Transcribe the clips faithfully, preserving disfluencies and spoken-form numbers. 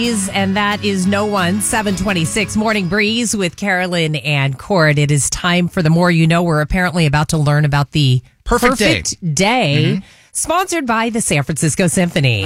And that is No One, seven twenty-six Morning Breeze with Carolyn and Cord. It is time for The More You Know. We're apparently about to learn about the Perfect, perfect day, day mm-hmm. sponsored by the San Francisco Symphony.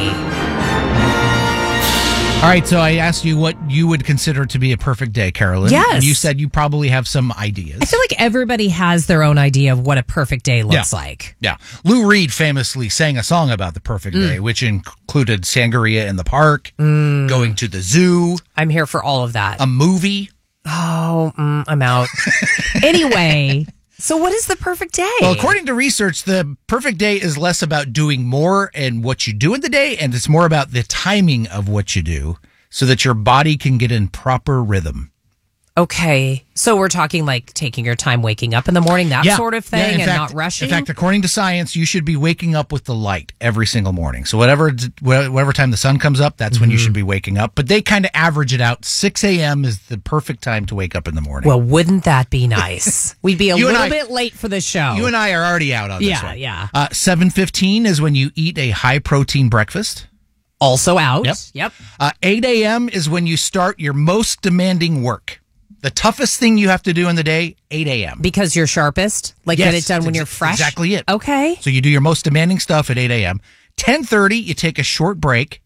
All right, so I asked you what you would consider to be a perfect day, Carolyn. Yes. And you said you probably have some ideas. I feel like everybody has their own idea of what a perfect day looks yeah. like. Yeah. Lou Reed famously sang a song about the perfect mm. day, which included sangria in the park, mm. going to the zoo. I'm here for all of that. A movie. Oh, mm, I'm out. Anyway, so what is the perfect day? Well, according to research, the perfect day is less about doing more and what you do in the day, and it's more about the timing of what you do so that your body can get in proper rhythm. Okay. So we're talking like taking your time waking up in the morning, that yeah. sort of thing, yeah, and fact, not rushing? In fact, according to science, you should be waking up with the light every single morning. So whatever whatever time the sun comes up, that's mm-hmm. when you should be waking up. But they kind of average it out. six a.m. is the perfect time to wake up in the morning. Well, wouldn't that be nice? We'd be a you little I, bit late for the show. You and I are already out on yeah, this one. Yeah, yeah. Uh, seven fifteen is when you eat a high-protein breakfast. Also out. Yep. Yep. Uh, eight a.m. is when you start your most demanding work. The toughest thing you have to do in the day, eight a.m. Because you're sharpest? Like yes, get it done when ex- you're fresh? Exactly it. Okay. So you do your most demanding stuff at eight a.m. ten thirty, you take a short break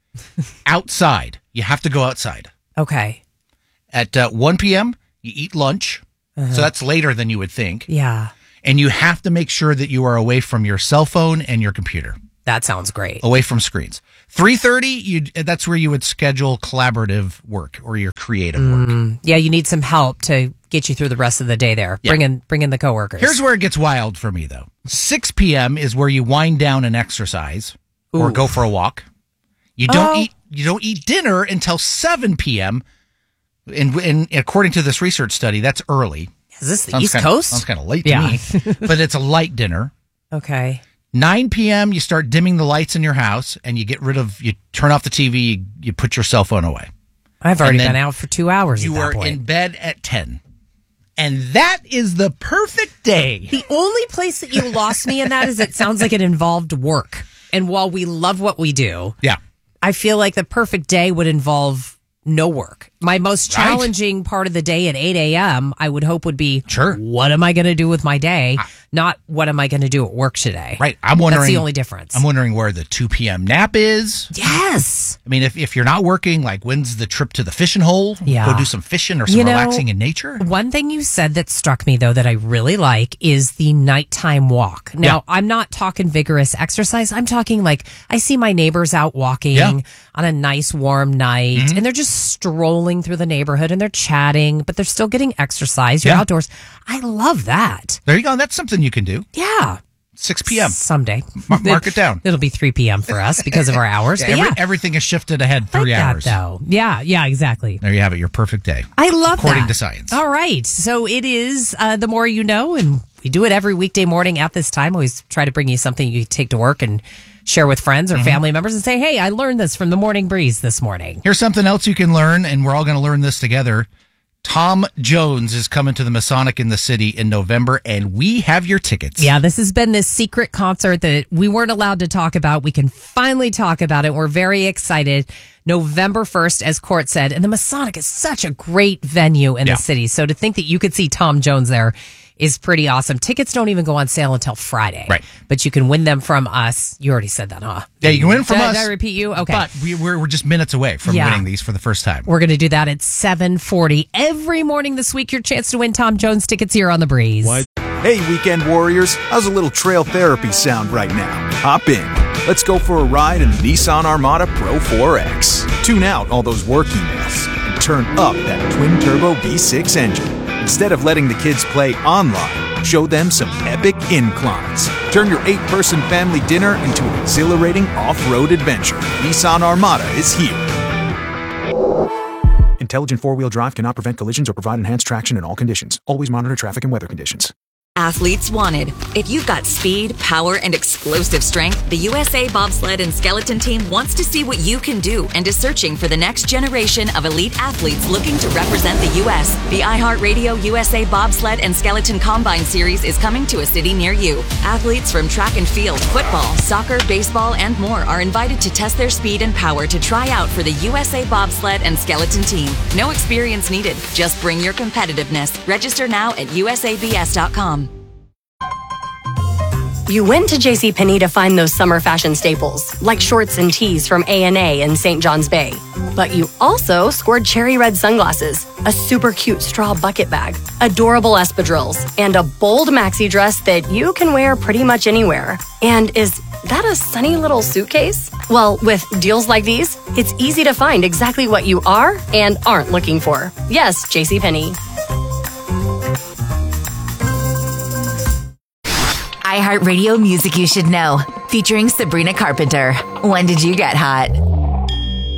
outside. You have to go outside. Okay. At uh, one p.m., you eat lunch. Uh-huh. So that's later than you would think. Yeah. And you have to make sure that you are away from your cell phone and your computer. That sounds great. Away from screens. three thirty, you that's where you would schedule collaborative work or your creative work. Mm, yeah, you need some help to get you through the rest of the day there. Yeah. Bring in bring in the coworkers. Here's where it gets wild for me, though. six p.m. is where you wind down and exercise Ooh. or go for a walk. You don't oh. eat you don't eat dinner until seven p.m. And, and according to this research study, that's early. Is this the sounds East kinda, Coast? Sounds kind of late to yeah. me. But it's a light dinner. Okay. nine p.m., you start dimming the lights in your house, and you get rid of, you turn off the T V, you, you put your cell phone away. I've already been out for two hours You at that are point. in bed at ten. And that is the perfect day. The only place that you lost me in that is it sounds like it involved work. And while we love what we do, yeah, I feel like the perfect day would involve no work. My most challenging right. part of the day at eight a.m., I would hope would be, sure. what am I going to do with my day? I, Not what am I going to do at work today? Right. I'm wondering. That's the only difference. I'm wondering where the two p.m. nap is. Yes. I mean, if, if you're not working, like when's the trip to the fishing hole? Yeah. Go do some fishing or some you know, relaxing in nature? One thing you said that struck me, though, that I really like is the nighttime walk. Now, yeah. I'm not talking vigorous exercise. I'm talking like I see my neighbors out walking yeah. on a nice warm night, mm-hmm. and they're just strolling through the neighborhood and they're chatting, but they're still getting exercise. You're yeah. outdoors. I love that. There you go. That's something you can do. Yeah. six p.m. Someday. Mark, mark it down. It'll be three p.m. for us because of our hours. yeah, but every, yeah. Everything is shifted ahead three like hours. That, though. Yeah, yeah, exactly. There you have it. Your perfect day. I love according that. to science. All right. So it is uh, The More You Know, and we do it every weekday morning at this time. Always try to bring you something you can take to work and share with friends or mm-hmm. family members and say, hey, I learned this from the Morning Breeze this morning. Here's something else you can learn, and we're all going to learn this together. Tom Jones is coming to the Masonic in the City in November, and we have your tickets. Yeah, this has been this secret concert that we weren't allowed to talk about. We can finally talk about it. We're very excited. November first, as Court said, and the Masonic is such a great venue in yeah. the city. So to think that you could see Tom Jones there is pretty awesome. Tickets don't even go on sale until Friday. Right. But you can win them from us. You already said that, huh? Yeah, you can win from did, us. Did I repeat you? Okay. But we, we're, we're just minutes away from yeah. winning these for the first time. We're going to do that at seven forty. Every morning this week, your chance to win Tom Jones tickets here on The Breeze. What? Hey, weekend warriors. How's a little trail therapy sound right now? Hop in. Let's go for a ride in the Nissan Armada Pro four X. Tune out all those work emails and turn up that twin-turbo V six engine. Instead of letting the kids play online, show them some epic inclines. Turn your eight-person family dinner into an exhilarating off-road adventure. Nissan Armada is here. Intelligent four-wheel drive cannot prevent collisions or provide enhanced traction in all conditions. Always monitor traffic and weather conditions. Athletes wanted. If you've got speed, power, and explosive strength, the U S A Bobsled and Skeleton Team wants to see what you can do and is searching for the next generation of elite athletes looking to represent the U S. The iHeartRadio U S A Bobsled and Skeleton Combine Series is coming to a city near you. Athletes from track and field, football, soccer, baseball, and more are invited to test their speed and power to try out for the U S A Bobsled and Skeleton Team. No experience needed. Just bring your competitiveness. Register now at U S A B S dot com. You went to JCPenney to find those summer fashion staples, like shorts and tees from A and A in Saint John's Bay. But you also scored cherry red sunglasses, a super cute straw bucket bag, adorable espadrilles, and a bold maxi dress that you can wear pretty much anywhere. And is that a sunny little suitcase? Well, with deals like these, it's easy to find exactly what you are and aren't looking for. Yes, JCPenney. iHeartRadio Music You Should Know, featuring Sabrina Carpenter. When did you get hot?